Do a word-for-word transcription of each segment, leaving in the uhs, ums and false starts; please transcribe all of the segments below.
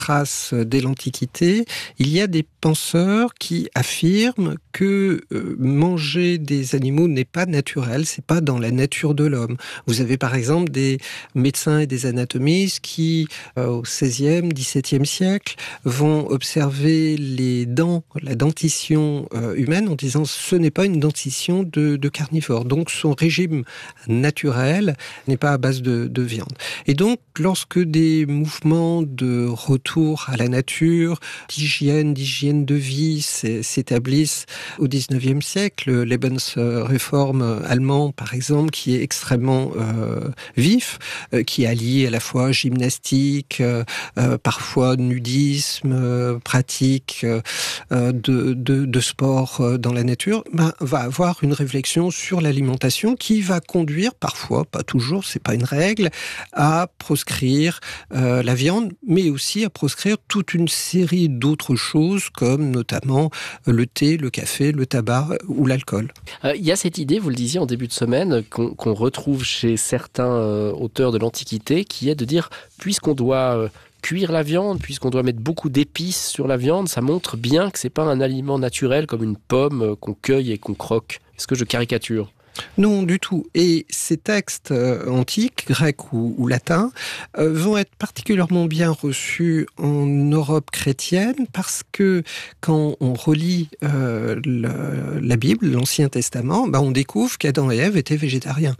trace dès l'Antiquité, il y a des penseurs qui affirment que euh, manger des animaux n'est pas naturel, c'est pas dans la nature de l'homme. Vous avez par exemple des médecins et des anatomistes qui, euh, au seizième, dix-septième siècle, vont observer les dents, la dentition euh, humaine en disant ce n'est pas une dentition de, de carnivore. Donc son régime naturel n'est pas à base de, de viande. Et donc lorsque des mouvements de retour à la nature, d'hygiène, d'hygiène de vie s'établissent au dix-neuvième siècle. Le Lebensreform allemand, par exemple, qui est extrêmement euh, vif, euh, qui allie à la fois gymnastique, euh, euh, parfois nudisme, euh, pratique euh, de, de, de sport euh, dans la nature, ben, va avoir une réflexion sur l'alimentation qui va conduire parfois, pas toujours, c'est pas une règle, à proscrire euh, la viande, mais aussi à proscrire toute une série d'autres choses, comme notamment le thé, le café, le tabac ou l'alcool. Euh, il y a cette idée, vous le disiez en début de semaine, qu'on, qu'on retrouve chez certains euh, auteurs de l'Antiquité, qui est de dire, puisqu'on doit euh, cuire la viande, puisqu'on doit mettre beaucoup d'épices sur la viande, ça montre bien que c'est pas un aliment naturel comme une pomme euh, qu'on cueille et qu'on croque. Est-ce que je caricature ? Non, du tout. Et ces textes euh, antiques, grecs ou, ou latins, euh, vont être particulièrement bien reçus en Europe chrétienne parce que quand on relit euh, le, la Bible, l'Ancien Testament, bah, on découvre qu'Adam et Ève étaient végétariens.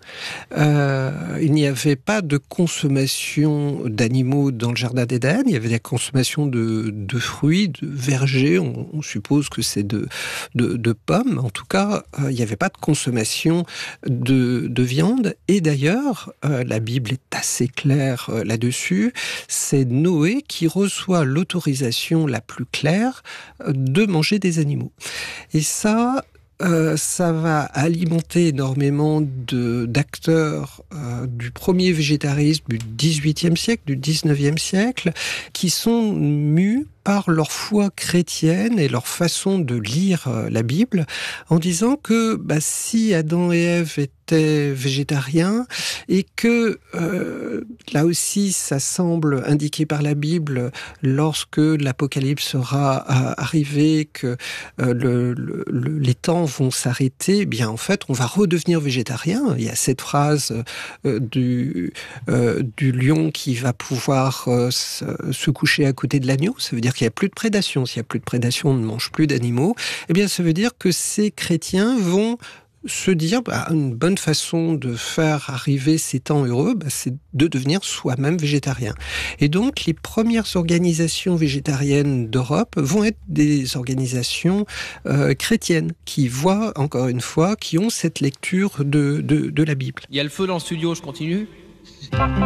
Euh, il n'y avait pas de consommation d'animaux dans le jardin d'Éden, il y avait la consommation de, de fruits, de vergers, on, on suppose que c'est de, de, de pommes. En tout cas, euh, il n'y avait pas de consommation De, de viande. Et d'ailleurs, euh, la Bible est assez claire euh, là-dessus, c'est Noé qui reçoit l'autorisation la plus claire euh, de manger des animaux. Et ça... Euh, ça va alimenter énormément de, d'acteurs euh, du premier végétarisme du dix-huitième siècle, du dix-neuvième siècle, qui sont mus par leur foi chrétienne et leur façon de lire euh, la Bible, en disant que bah, si Adam et Ève étaient végétariens et que euh, là aussi ça semble indiqué par la Bible lorsque l'Apocalypse sera euh, arrivé, que euh, le, le, le, les temps vont s'arrêter, eh bien en fait on va redevenir végétarien. Il y a cette phrase euh, du, euh, du lion qui va pouvoir euh, se, se coucher à côté de l'agneau, ça veut dire qu'il n'y a plus de prédation. S'il n'y a plus de prédation, on ne mange plus d'animaux. Eh bien, ça veut dire que ces chrétiens vont se dire, bah, une bonne façon de faire arriver ces temps heureux, bah, c'est de devenir soi-même végétarien. Et donc, les premières organisations végétariennes d'Europe vont être des organisations euh, chrétiennes qui voient, encore une fois, qui ont cette lecture de, de, de la Bible. Il y a le feu dans le studio, je continue ?